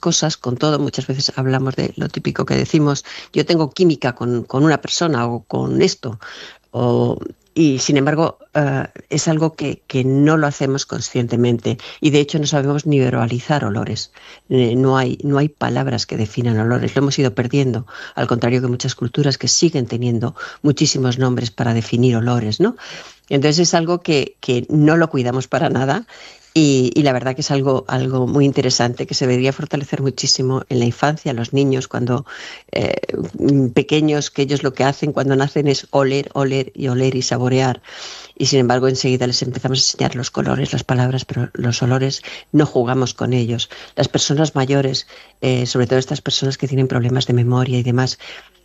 cosas, con todo. Muchas veces hablamos de lo típico que decimos, yo tengo química con una persona o con esto, y sin embargo es algo que no lo hacemos conscientemente, y de hecho no sabemos ni verbalizar olores. No hay palabras que definan olores, lo hemos ido perdiendo, al contrario que muchas culturas que siguen teniendo muchísimos nombres para definir olores, ¿no? Entonces es algo que no lo cuidamos para nada. Y la verdad que es algo muy interesante que se debería fortalecer muchísimo en la infancia, los niños cuando pequeños, que ellos lo que hacen cuando nacen es oler, oler y oler y saborear. Y sin embargo enseguida les empezamos a enseñar los colores, las palabras, pero los olores no jugamos con ellos. Las personas mayores, sobre todo estas personas que tienen problemas de memoria y demás,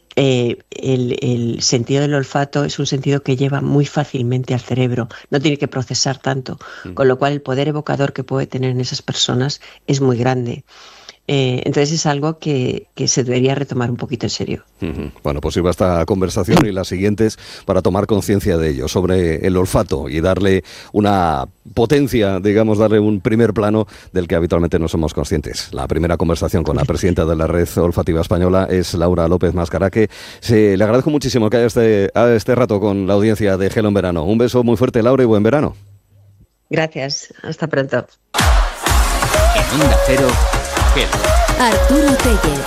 el sentido del olfato es un sentido que lleva muy fácilmente al cerebro, no tiene que procesar tanto, con lo cual el poder evocador que puede tener en esas personas es muy grande. Entonces es algo que se debería retomar un poquito en serio. Bueno, pues sirva esta conversación y las siguientes para tomar conciencia de ello, sobre el olfato, y darle una potencia, digamos, darle un primer plano del que habitualmente no somos conscientes. La primera conversación con la presidenta de la Red Olfativa Española es Laura López Mascaraque. Le agradezco muchísimo que haya este rato con la audiencia de Gelo en Verano. Un beso muy fuerte, Laura, y buen verano. Gracias, hasta pronto. En Onda Cero, Arturo Tellez.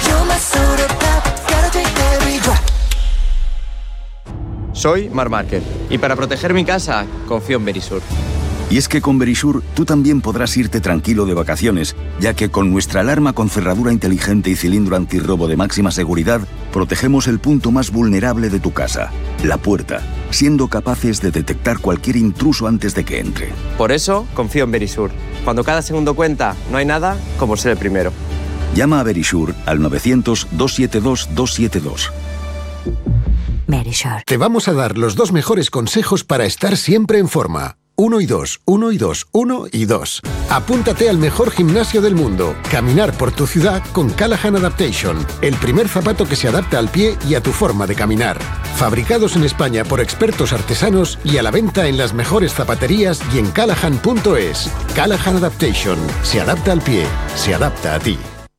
Soy Marc Márquez y para proteger mi casa confío en Verisur. Y es que con Verisur tú también podrás irte tranquilo de vacaciones, ya que con nuestra alarma con cerradura inteligente y cilindro antirrobo de máxima seguridad, protegemos el punto más vulnerable de tu casa, la puerta, siendo capaces de detectar cualquier intruso antes de que entre. Por eso confío en Verisur. Cuando cada segundo cuenta, no hay nada como ser el primero. Llama a Verisur al 900-272-272. Verisur. Te vamos a dar los 2 mejores consejos para estar siempre en forma. 1 y 2, 1 y 2, 1 y 2. Apúntate al mejor gimnasio del mundo. Caminar por tu ciudad con Callahan Adaptation. El primer zapato que se adapta al pie y a tu forma de caminar. Fabricados en España por expertos artesanos y a la venta en las mejores zapaterías y en callahan.es. Callahan Adaptation. Se adapta al pie. Se adapta a ti.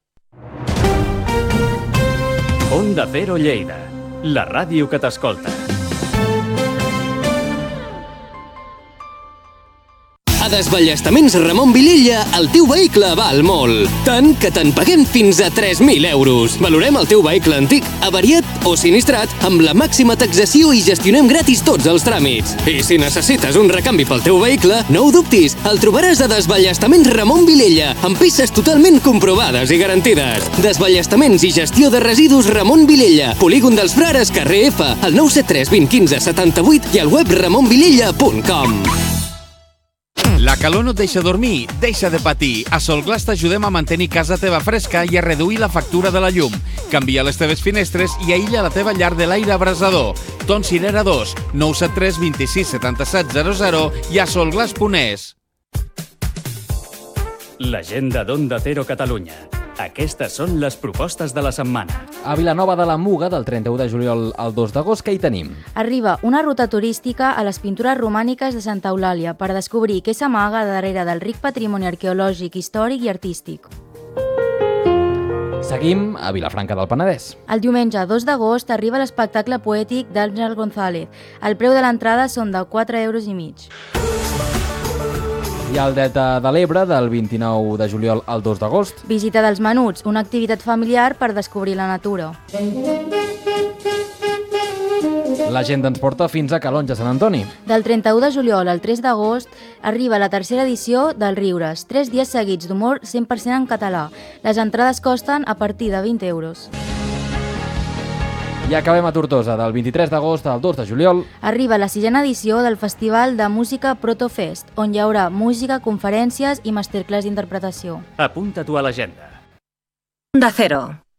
Onda Cero Lleida. La ràdio que t'escolta. A Desballestaments Ramon Vilella, el teu vehicle val molt. Tant que te'n paguem fins a 3.000 euros. Valorem el teu vehicle antic, avariat o sinistrat amb la màxima taxació i gestionem gratis tots els tràmits. I si necessites un recanvi pel teu vehicle, no ho dubtis, el trobaràs a Desballestaments Ramon Vilella, amb peces totalment comprovades i garantides. Desballestaments i gestió de residus Ramon Vilella, Polígon dels Frares, carrer F, al 973 20 15 78 i al web ramonvilella.com. La calor no et deixa dormir, deixa de patir. A Solglass t'ajudem a mantenir casa teva fresca i a reduir la factura de la llum. Canvia les teves finestres i aïlla la teva llar de l'aire abrasador. Ton Cirera 2, 973 26 77 00 i a solglass.es. L'agenda d'Onda Cero Catalunya. Aquestes són les propostes de la setmana. A Vilanova de la Muga, del 31 de juliol al 2 d'agost, què hi tenim? Arriba una ruta turística a les pintures romàniques de Santa Eulàlia per descobrir què s'amaga darrere del ric patrimoni arqueològic, històric i artístic. Seguim a Vilafranca del Penedès. El diumenge 2 d'agost arriba l'espectacle poètic d'Àngel González. El preu de l'entrada són de 4,5 euros. I al Delta de l'Ebre, del 29 de juliol al 2 d'agost. Visita dels Menuts, una activitat familiar per descobrir la natura. L'agenda ens porta fins a Calonge, Sant Antoni. Del 31 de juliol al 3 d'agost arriba la tercera edició del Riures, 3 dies seguits d'humor 100% en català. Les entrades costen a partir de 20 euros. I acabem a Tortosa, del 23 d'agost al 2 de juliol. Arriba la 6ª edició del Festival de Música Protofest, on hi haurà música, conferències i masterclass d'interpretació. Apunta-t'ho a l'agenda. Onda Cero.